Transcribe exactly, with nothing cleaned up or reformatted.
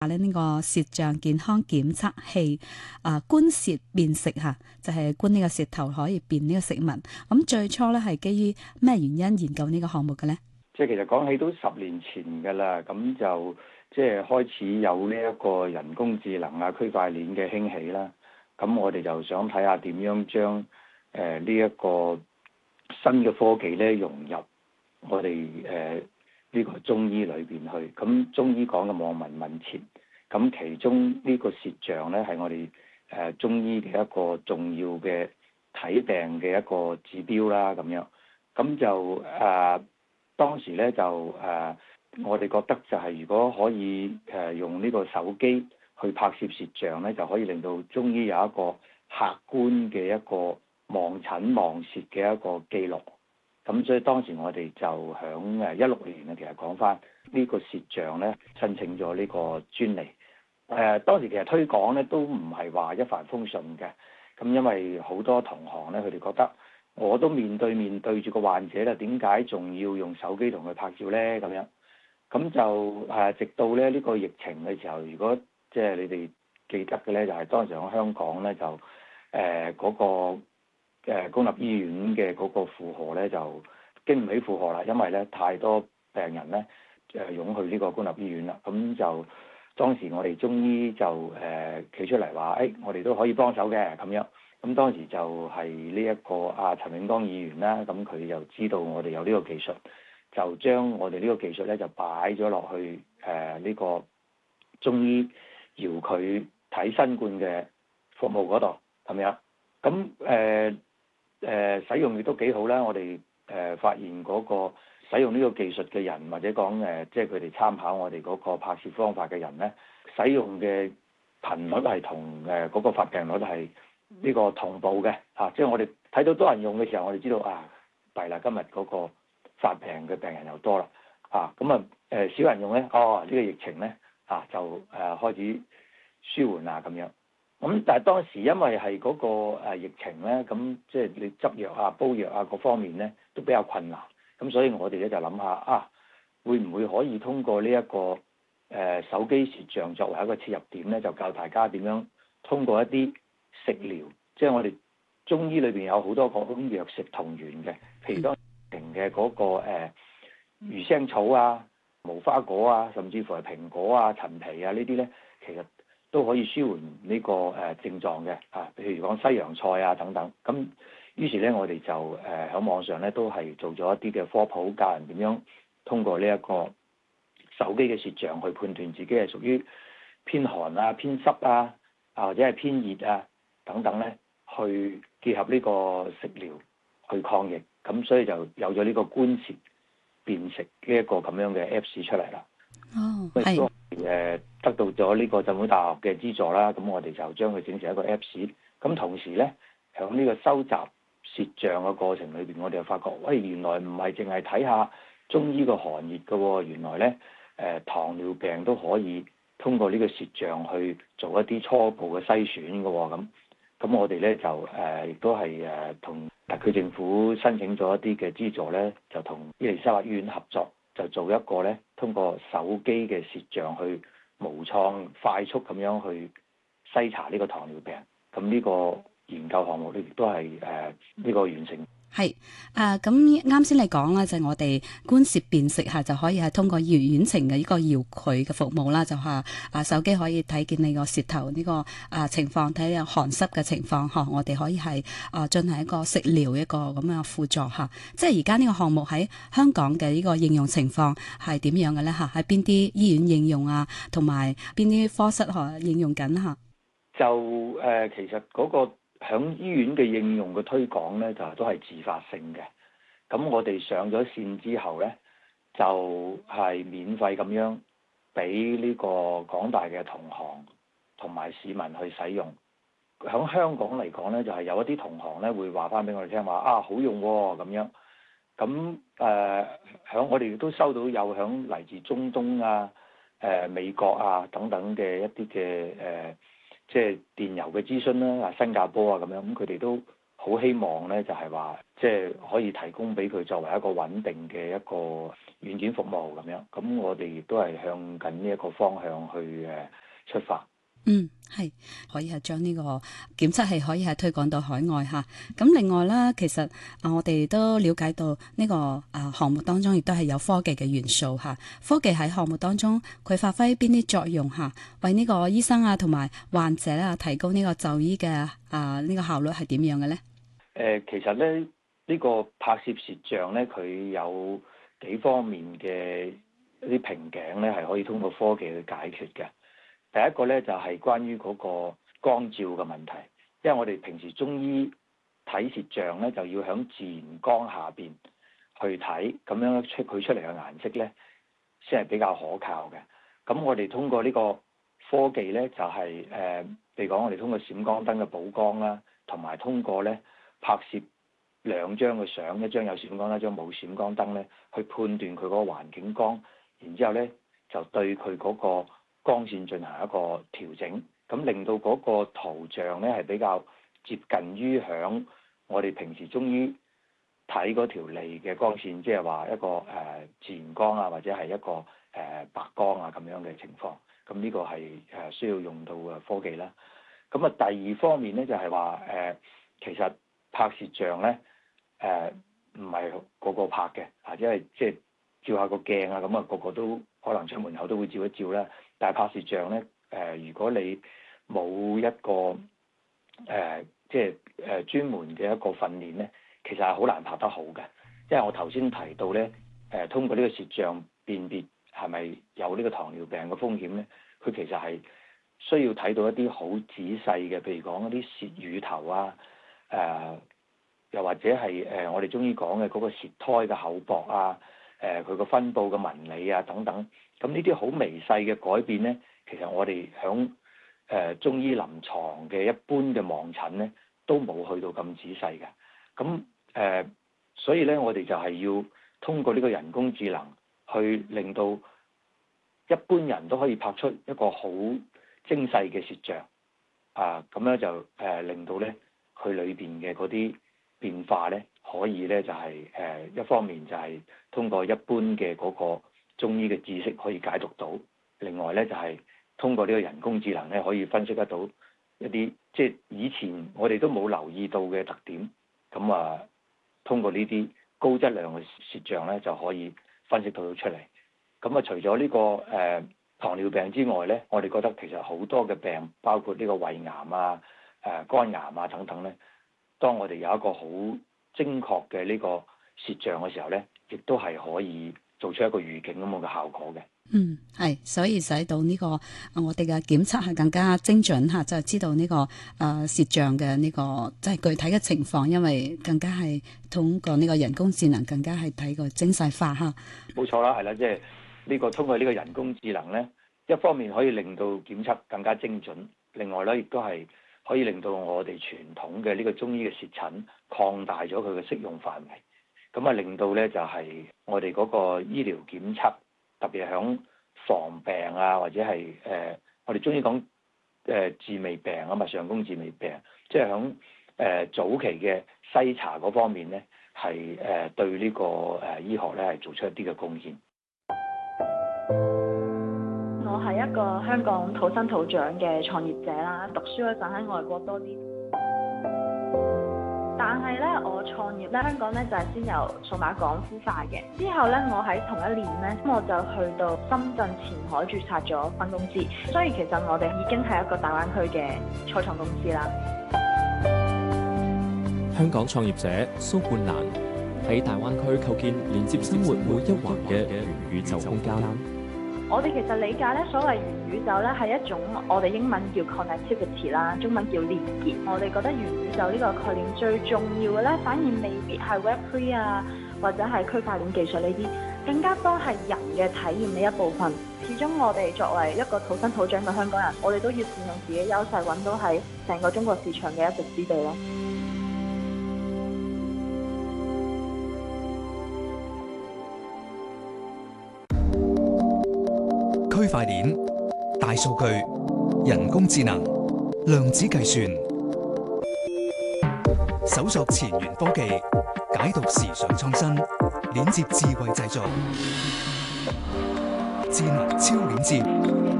咧呢個舌象健康檢測器啊，觀舌辨食吓，就係、是、觀呢個舌頭可以辨呢個食物。咁最初咧係基於咩原因研究呢個項目嘅咧？ 即係其實講起都十年前㗎啦，咁就即係開始有呢一個人工智能啊、區塊鏈嘅興起啦。咁我哋就想睇下點樣將誒呢一個新嘅科技咧融入我哋誒呢個中醫裏邊去。咁中醫講嘅望聞問切，咁其中呢個舌象咧係我哋誒、呃、中醫嘅一個重要嘅睇病嘅一個指標啦。咁樣咁就誒。呃當時咧就誒、呃，我哋覺得就係如果可以誒、呃、用呢個手機去拍攝舌象咧，就可以令到中醫有一個客觀嘅一個望診望舌嘅一個記錄。咁所以當時我哋就響誒一六年啊，其實講翻呢個舌象咧，申請咗呢個專利。誒、呃、當時其實推廣咧都唔係話一帆風順嘅，咁因為好多同行咧，佢哋覺得。我都面對面對住個患者啦，點解仲要用手機同佢拍照呢？咁樣咁就誒，直到咧呢個疫情嘅時候，如果即係你哋記得嘅呢，就係當時喺香港呢，就誒嗰、呃嗰個、呃、公立醫院嘅嗰個負荷呢，就經唔起負荷啦，因為呢太多病人呢誒湧去呢個公立醫院啦，咁就當時我哋中醫就誒企、呃、出嚟話，誒、哎、我哋都可以幫手嘅咁樣。咁當時就係呢一個阿陳永剛議員啦，咁佢就知道我哋有呢個技術，就將我哋呢個技術咧就擺咗落去誒呢、呃這個中醫遙距睇新冠嘅服務嗰度咁樣。咁誒誒使用亦都幾好啦，我哋誒、呃、發現嗰個使用呢個技術嘅人，或者講誒即係佢哋參考我哋嗰個拍攝方法嘅人咧，使用嘅頻率係同誒嗰個發病率係呢個同步嘅嚇、啊，即係我哋睇到多人用嘅時候，我哋知道啊，弊啦，今日嗰個發病嘅病人又多啦嚇，咁啊誒少人用咧，哦呢、這個疫情咧嚇、啊、就誒、啊、開始舒緩啦咁樣。咁、啊、但係當時因為係嗰個疫情咧，咁即係你執藥啊、煲藥啊各方面咧都比較困難，咁所以我哋咧就諗下啊，會唔會可以通過呢、這、一個誒、呃、手機舌象作為一個切入點咧，就教大家點樣通過一啲食療，即係我哋中醫裏邊有好多個種藥食同源嘅，譬如當時嘅嗰個誒、呃、魚腥草啊、無花果啊，甚至乎係蘋果啊、陳皮啊呢啲咧，其實都可以舒緩呢、這個誒、呃、症狀嘅啊。譬如講西洋菜啊等等，咁於是咧我哋就誒喺、呃、網上咧都係做咗一啲嘅科普，教人點樣通過呢一個手機嘅舌象去判斷自己係屬於偏寒啊、偏濕啊，啊或者係偏熱啊。等等咧，去結合呢個食療去抗疫，咁所以就有咗呢個觀舌辨食呢一個咁樣嘅 Apps 出嚟啦。 哦， 係係誒得到咗呢個浸會大學嘅資助啦，咁我哋就將佢整成一個 Apps。咁同時咧，喺呢個收集舌象嘅過程裏邊，我哋就發覺，喂，原來唔係淨係睇下中醫個寒熱嘅喎，原來咧誒、呃、糖尿病都可以通過呢個舌象去做一啲初步嘅篩選嘅喎，咁。咁我哋咧就誒亦都係誒同特區政府申請咗一啲嘅資助咧，就同伊利沙伯醫院合作，就做一個咧通過手機嘅舌象去無創快速咁樣去篩查呢個糖尿病。咁呢個研究項目咧亦都係誒呢個完成。 係啊，咁啱先你講啦，就係、我哋觀舌辨食下就可以係通過遙遠程嘅呢個遙距嘅服務啦，就係啊手機可以睇見你個舌頭呢、呢個啊情況，睇下寒濕嘅情況嚇，我哋可以係啊進行一個食療一個咁樣輔助嚇。即係而家呢個項目喺香港嘅呢個應用情況係點樣嘅咧嚇？喺邊啲醫院應用啊，同埋邊啲科室嚇應用緊嚇？ 就誒、呃，其實嗰、嗰個。響醫院嘅應用嘅推廣咧，就都係自發性嘅。咁我哋上咗線之後咧，就係、是、免費咁樣俾呢個廣大嘅同行同埋市民去使用。響香港嚟講咧，就係、是、有一啲同行咧會話翻俾我哋聽話啊，好用喎、哦、咁樣。咁誒響我哋亦都收到有響嚟自中東啊、誒、呃、美國啊等等嘅一啲嘅誒。呃即係電郵嘅諮詢啦，啊新加坡啊咁樣，咁佢哋都好希望咧就係話，即係可以提供俾佢作為一個穩定嘅一個軟件服務咁樣。咁我哋亦都係向緊呢一個方向去誒出發。 嗯，係可以係將呢個檢測器可以係推廣到海外嚇。咁另外啦，其實啊，我哋都了解到呢個啊項目當中亦都係有科技嘅元素嚇。科技喺項目當中佢發揮邊啲作用嚇？為呢個醫生啊同埋患者啊提高呢個就醫嘅啊呢個效率係點樣嘅咧？ 誒，其實咧呢個拍攝攝像咧，佢有幾方面嘅一啲瓶頸咧，係可以通過科技去解決嘅。第一個咧就係關於嗰個光照嘅問題，因為我哋平時中醫睇攝像咧，就要喺自然光下邊去睇，咁樣出佢出嚟嘅顏色咧，先係比較可靠嘅。咁我哋通過呢個科技咧，就係誒，譬如講我哋通過閃光燈嘅補光啦，同埋通過咧拍攝兩張嘅相，一張有閃光燈，一張冇閃光燈咧，去判斷佢嗰個環境光，然之後咧就對佢嗰個光線進行一個調整，咁令到嗰個圖像咧係比較接近於響我哋平時中醫睇嗰條脷嘅光線，即係話一個誒、呃、自然光啊，或者係一個誒、呃、白光啊咁樣嘅情況。咁呢個係誒需要用到嘅科技啦。咁啊第二方面咧就係話誒，其實拍攝像咧誒唔係個個拍嘅，或者係即係照下個鏡啊，咁啊個個都可能出門口都會照一照啦。但係拍攝像咧，誒、呃，如果你冇一個誒、呃，即係誒專門嘅一個訓練咧，其實係好難拍得好嘅。因為我頭先提到咧，誒、呃，通過呢個攝像辨別係咪有呢個糖尿病嘅風險咧，佢其實係需要睇到一啲好仔細嘅，譬如講一啲舌乳頭啊，誒、呃，又或者係誒、呃、我哋中醫講嘅嗰個舌苔嘅厚薄啊，誒佢個分佈嘅紋理啊等等。咁呢啲好微細嘅改變咧，其實我哋響誒中醫臨床嘅一般嘅望診咧，都冇去到咁仔細嘅。咁誒、呃，所以咧，我哋就係要通過呢個人工智能，去令到一般人都可以拍出一個好精細嘅攝像啊，咁樣就誒、呃、令到咧佢裏邊嘅嗰啲變化咧，可以咧就係、是、誒、呃、一方面就係通過一般嘅嗰、那個中醫嘅知識可以解讀到，另外咧就係、是、通過呢個人工智能咧可以分析得到一啲即係以前我哋都冇留意到嘅特點，咁啊通過呢啲高質量嘅攝像咧就可以分析到出嚟。咁啊除咗呢、這個誒、呃、糖尿病之外咧，我哋覺得其實好多嘅病，包括呢個胃癌啊、誒、呃、肝癌啊等等咧，當我哋有一個好精確嘅呢個攝像嘅時候咧，亦都係可以做出一個預警咁嘅效果嘅。 嗯，係，所以使到呢、這個我哋嘅檢測係更加精準吓，就係、是、知道呢、這個誒攝像嘅呢個即係、就是、具體嘅情況，因為更加係通過呢個人工智能，更加係睇個精細化吓。 冇錯啦，係啦，即係呢個通過呢個人工智能咧，一方面可以令到檢測更加精準，另外咧亦都係可以令到我哋傳統嘅呢個中醫嘅舌診擴大咗佢嘅適用範圍。咁啊，令到咧就係、是、我哋嗰個醫療檢測，特別係響防病啊，或者係誒、呃、我哋中醫講誒治未病啊嘛，上工治未病，即係響誒早期嘅篩查嗰方面咧，係誒、呃、對呢、這個誒、呃、醫學咧係做出一啲嘅貢獻。 我係一個香港土生土長嘅創業者啦，讀書嗰陣喺外國多啲。但係咧，我創業咧，香港咧就係先由數碼港孵化嘅。之後咧，我喺同一年咧，我就去到深圳前海註冊咗分公司。所以其實我哋已經係一個大灣區嘅初創公司啦。 香港創業者蘇冠蘭喺大灣區構建連接生活每一環嘅元宇宙空間。 我哋其實理解咧，所謂元宇宙咧係一種我哋英文叫 connectivity 啦，中文叫連結。我哋覺得元宇宙呢個概念最重要嘅咧，反而未必係 Web 三 啊，或者係區塊鏈技術呢啲，更加多係人嘅體驗呢一部分。始終我哋作為一個土生土長嘅香港人，我哋都要善用自己優勢，揾到喺成個中國市場嘅一席之地咯。 區塊鏈、大數據、人工智能、量子計算， 搜索前沿科技，解讀時尚創新，鏈接智慧製作，智能超鏈接。